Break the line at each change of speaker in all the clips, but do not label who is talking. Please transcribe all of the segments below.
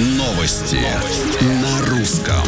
Новости на русском.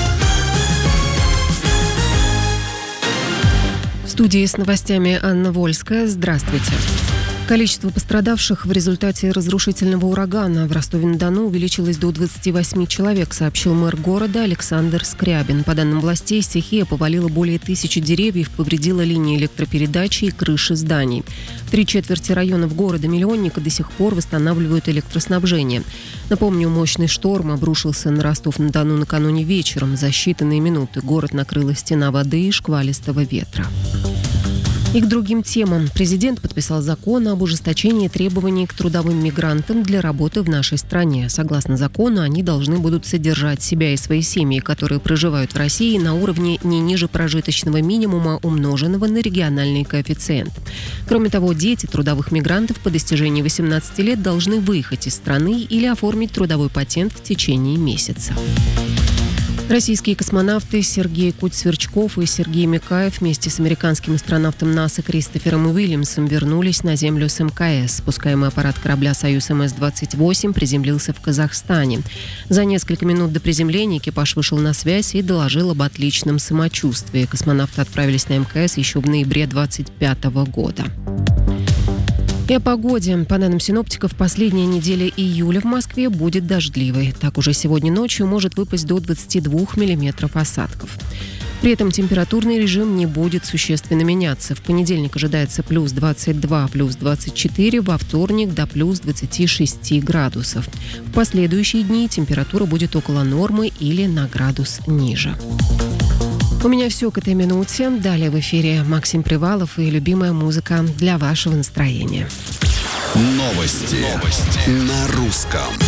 В студии с новостями Анна Вольская. Здравствуйте. Количество пострадавших в результате разрушительного урагана в Ростове-на-Дону увеличилось до 28 человек, сообщил мэр города Александр Скрябин. По данным властей, стихия повалила более 1000 деревьев, повредила линии электропередачи и крыши зданий. 3/4 районов города-миллионника до сих пор восстанавливают электроснабжение. Напомню, мощный шторм обрушился на Ростов-на-Дону накануне вечером. За считанные минуты город накрыла стена воды и шквалистого ветра. И к другим темам. Президент подписал закон об ужесточении требований к трудовым мигрантам для работы в нашей стране. Согласно закону, они должны будут содержать себя и свои семьи, которые проживают в России, на уровне не ниже прожиточного минимума, умноженного на региональный коэффициент. Кроме того, дети трудовых мигрантов по достижении 18 лет должны выехать из страны или оформить трудовой патент в течение месяца. Российские космонавты Сергей Куть-Сверчков и Сергей Микаев вместе с американским астронавтом НАСА Кристофером Уильямсом вернулись на Землю с МКС. Спускаемый аппарат корабля «Союз МС-28» приземлился в Казахстане. За несколько минут до приземления экипаж вышел на связь и доложил об отличном самочувствии. Космонавты отправились на МКС еще в ноябре 2025 года. И о погоде. По данным синоптиков, последняя неделя июля в Москве будет дождливой. Так, уже сегодня ночью может выпасть до 22 миллиметров осадков. При этом температурный режим не будет существенно меняться. В понедельник ожидается плюс 22, плюс 24, во вторник до плюс 26 градусов. В последующие дни температура будет около нормы или на градус ниже. У меня все к этой минуте. Далее в эфире Максим Привалов и любимая музыка для вашего настроения.
Новости на русском.